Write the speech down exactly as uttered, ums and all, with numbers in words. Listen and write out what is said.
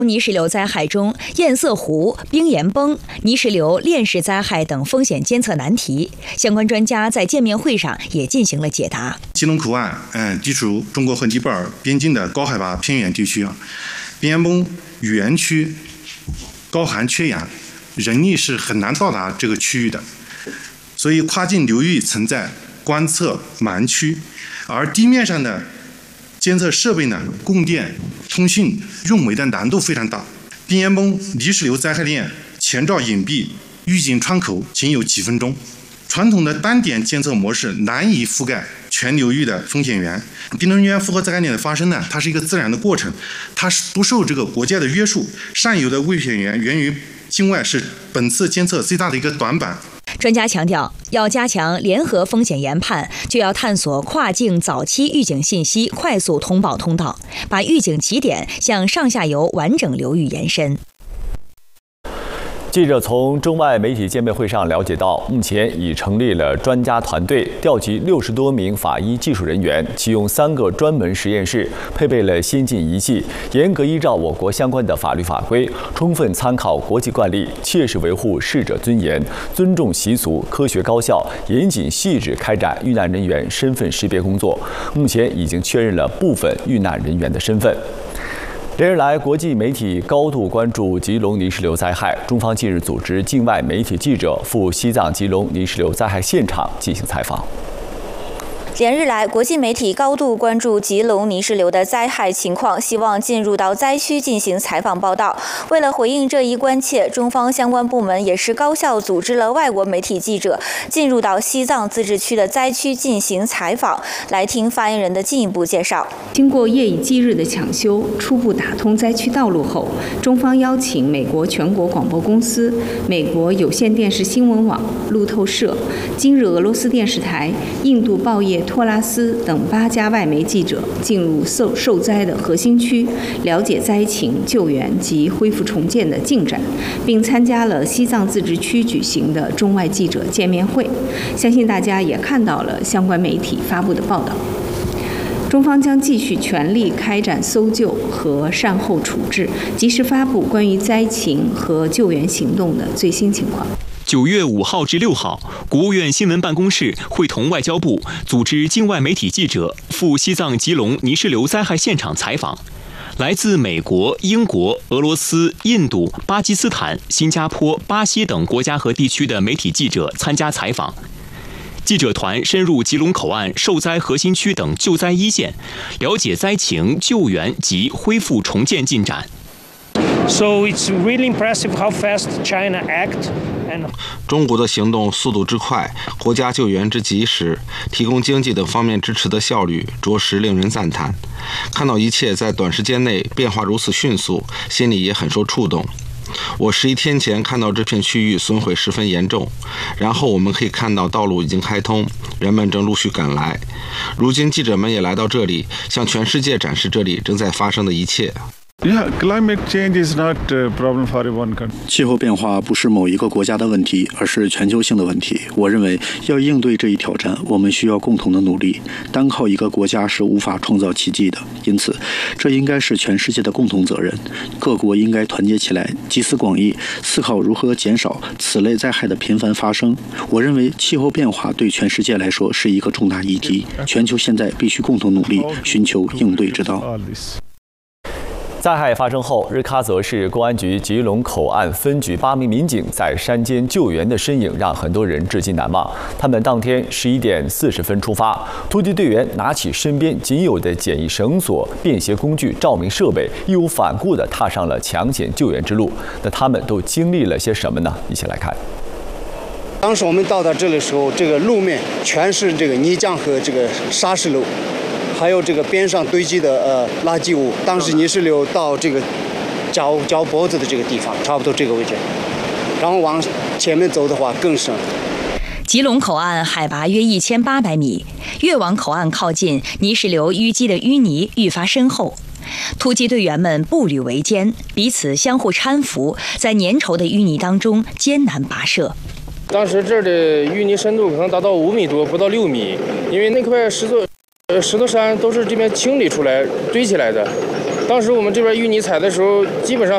泥石流灾害中，堰塞湖、冰岩崩、泥石流链式灾害等风险监测难题，相关专家在见面会上也进行了解答。 吉隆口岸，嗯，地处中国和尼泊尔边境的高海拔偏远地区啊，冰岩崩园区高寒缺氧，人力是很难到达这个区域的，所以跨境流域存在观测盲区，而地面上的监测设备呢，供电、通讯用煤的难度非常大。冰岩崩泥石流灾害链前兆隐蔽，预警窗口仅有几分钟，传统的单点监测模式难以覆盖全流域的风险源。地能人员负荷灾害链的发生呢，它是一个自然的过程，它是不受这个国家的约束。上游的危险源源于境外，是本次监测最大的一个短板。 专家强调，要加强联合风险研判，就要探索跨境早期预警信息快速通报通道，把预警起点向上下游完整流域延伸。 记者从中外媒体见面会上了解到，目前已成立了专家团队，调集六十多名法医技术人员，启用三个专门实验室，配备了先进仪器，严格依照我国相关的法律法规，充分参考国际惯例，切实维护逝者尊严，尊重习俗，科学高效、严谨细致开展遇难人员身份识别工作。目前已经确认了部分遇难人员的身份。连日来，国际媒体高度关注吉隆泥石流灾害。中方近日组织境外媒体记者赴西藏吉隆泥石流灾害现场进行采访。 连日来，国际媒体高度关注吉隆泥石流的灾害情况，希望进入到灾区进行采访报道。为了回应这一关切，中方相关部门也是高效组织了外国媒体记者进入到西藏自治区的灾区进行采访。来听发言人的进一步介绍。 经过夜以继日的抢修，初步打通灾区道路后，中方邀请美国全国广播公司、美国有线电视新闻网、路透社、今日俄罗斯电视台、印度报业托拉斯等八家外媒记者进入受受灾的核心区，了解灾情、救援及恢复重建的进展，并参加了西藏自治区举行的中外记者见面会。相信大家也看到了相关媒体发布的报道。中方将继续全力开展搜救和善后处置，及时发布关于灾情和救援行动的最新情况。 九月五号至六号，国务院新闻办公室会同外交部组织境外媒体记者赴西藏吉隆泥石流灾害现场采访。来自美国、英国、俄罗斯、印度、巴基斯坦、新加坡、巴西等国家和地区的媒体记者参加采访。记者团深入吉隆口岸受灾核心区等救灾一线，了解灾情、救援及恢复重建进展。 So it's really impressive how fast China act. 中国的行动速度之快，国家救援之及时，提供经济等方面支持的效率，着实令人赞叹。看到一切在短时间内变化如此迅速，心里也很受触动。我十一天前看到这片区域损毁十分严重，然后我们可以看到道路已经开通，人们正陆续赶来。如今记者们也来到这里，向全世界展示这里正在发生的一切。 Yeah, climate change is not a problem for one country. 气候变化不是某一个国家的问题，而是全球性的问题。我认为，要应对这一挑战，我们需要共同的努力。单靠一个国家是无法创造奇迹的，因此，这应该是全世界的共同责任。各国应该团结起来，集思广益，思考如何减少此类灾害的频繁发生。我认为，气候变化对全世界来说是一个重大议题，全球现在必须共同努力，寻求应对之道。 灾害发生后，日喀则市公安局吉隆口岸分局八名民警在山间救援的身影让很多人至今难忘。他们当天十一点四十分出发，突击队员拿起身边仅有的简易绳索、便携工具、照明设备，义无反顾地踏上了抢险救援之路。那他们都经历了些什么呢？一起来看。 当时我们到达这里的时候，这个路面全是这个泥浆和这个沙石路。还有这个边上堆积的呃垃圾物，当时泥石流到这个脚脚脖子的这个地方，差不多这个位置，然后往前面走的话更深。 吉隆口岸海拔约一千八百米，越往口岸靠近，泥石流淤积的淤泥愈发深厚。突击队员们步履维艰，彼此相互搀扶，在粘稠的淤泥当中艰难跋涉。 当时这儿的淤泥深度可能达到五米多，不到六米，因为那块石头。呃，石头山都是这边清理出来堆起来的。当时我们这边淤泥采的时候，基本上